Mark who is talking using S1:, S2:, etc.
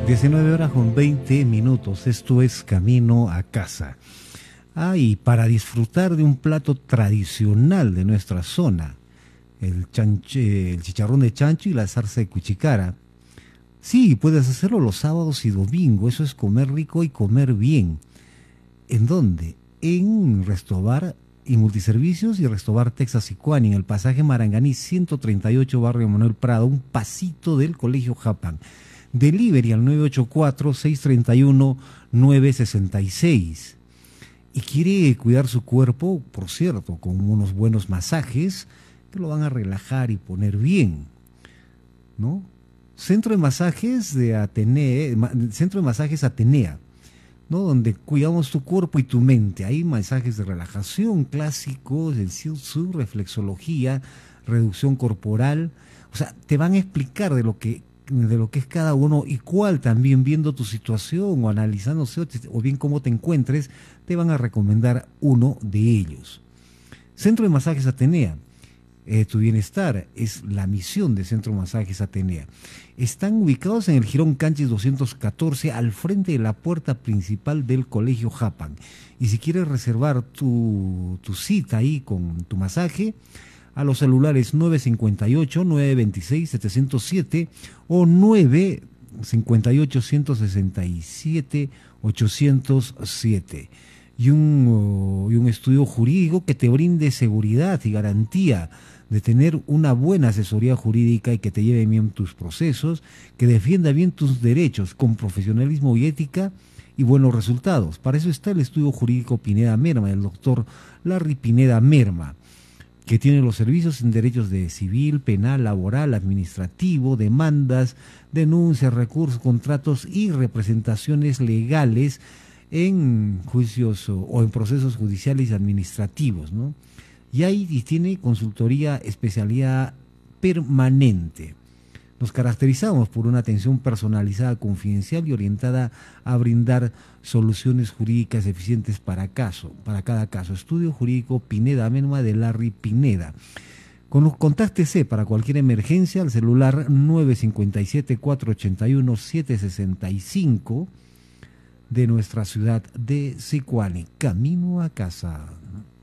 S1: 19 horas con 20 minutos. Esto es Camino a Casa. Y para disfrutar de un plato tradicional de nuestra zona, el chicharrón de chancho y la zarza de cuchicara. Sí, puedes hacerlo los sábados y domingos. Eso es comer rico y comer bien. ¿En dónde? En Restobar y Multiservicios y Restobar Texas Icuani, en el pasaje Maranganí 138, barrio Manuel Prado, un pasito del Colegio Japan. Delivery al 984-631-966. Y quiere cuidar su cuerpo, por cierto, con unos buenos masajes que lo van a relajar y poner bien, ¿no? Centro de Masajes de Atenea, Centro de Masajes Atenea, ¿no? Donde cuidamos tu cuerpo y tu mente. Hay masajes de relajación clásicos, el shiatsu, reflexología, reducción corporal. O sea, te van a explicar de lo que es cada uno y cuál también, viendo tu situación o analizándose o bien cómo te encuentres, te van a recomendar uno de ellos. Centro de Masajes Atenea. Tu bienestar es la misión de Centro de Masajes Atenea. Están ubicados en el Jirón Canchis 214, al frente de la puerta principal del Colegio Japan. Y si quieres reservar tu cita ahí con tu masaje, a los celulares 958-926-707 o 958-167-807. Y un estudio jurídico que te brinde seguridad y garantía de tener una buena asesoría jurídica y que te lleve bien tus procesos, que defienda bien tus derechos con profesionalismo y ética y buenos resultados. Para eso está el estudio jurídico Pineda Merma, del doctor Larry Pineda Merma, que tiene los servicios en derechos de civil, penal, laboral, administrativo, demandas, denuncias, recursos, contratos y representaciones legales en juicios o en procesos judiciales y administrativos, ¿no? Y tiene consultoría especialidad permanente. Nos caracterizamos por una atención personalizada, confidencial y orientada a brindar soluciones jurídicas eficientes para cada caso. Estudio Jurídico Pineda Merma de Larry Pineda. Contáctese para cualquier emergencia al celular 957-481-765 de nuestra ciudad de Sicuani. Camino a Casa.